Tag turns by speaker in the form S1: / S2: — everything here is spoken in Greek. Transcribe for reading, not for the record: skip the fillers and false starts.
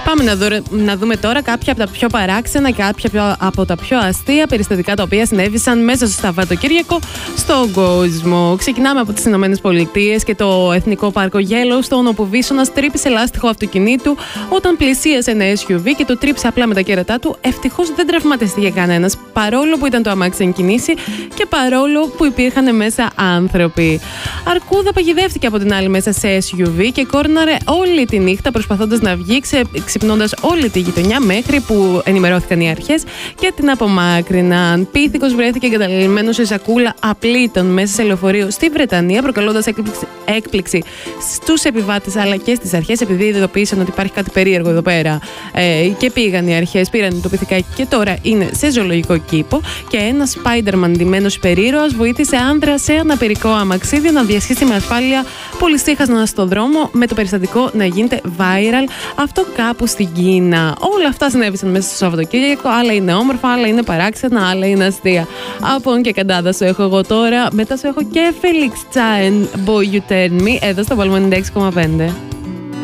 S1: Πάμε να δούμε τώρα κάποια από τα πιο παράξενα και κάποια από τα πιο αστεία περιστατικά τα οποία συνέβησαν μέσα στο Σαββατοκύριακο στον κόσμο. Ξεκινάμε από τις Ηνωμένες Πολιτείες και το Εθνικό Πάρκο Yellowstone, όπου βίσωνας τρύπησε λάστιχο αυτοκινήτου όταν πλησίασε ένα SUV και το τρύπησε απλά με τα κέρατά του. Ευτυχώς δεν τραυματίστηκε κανένας, παρόλο που ήταν το αμάξι εν κινήσει και παρόλο που υπήρχαν μέσα άνθρωποι. Αρκούδα παγιδεύτηκε από την άλλη μέσα σε SUV και κόρναρε όλη τη νύχτα προσπαθώντας να βγει, ξυπνώντας όλη τη γειτονιά, μέχρι που ενημερώθηκαν οι αρχές και την απομάκρυναν. Πίθηκος βρέθηκε εγκαταλελειμμένος σε σακούλα απλήτων μέσα σε λεωφορείο στη Βρετανία, προκαλώντας έκπληξη στους επιβάτες αλλά και στις αρχές, επειδή ειδοποίησαν ότι υπάρχει κάτι περίεργο εδώ πέρα. Και πήγαν οι αρχές, πήραν το πυθικάκι και τώρα είναι σε ζωολογικό κήπο. Και ένας Spider-Man ντυμένος υπερήρωας βοήθησε άνδρα σε αναπηρικό αμαξίδιο να διασχίσει με ασφάλεια πολυστίχασνα στο δρόμο, με το περιστατικό να γίνεται viral. Αυτό κάπου στην Κίνα. Όλα αυτά συνέβησαν μέσα στο Σαββατοκύριακο. Άλλα είναι όμορφα, άλλα είναι παράξενα, άλλα είναι αστεία. Από και καντάδα σου έχω εγώ τώρα. Μετά σου έχω και Felix Chaen, Boy You Turn Me, εδώ στο Palm 96,5.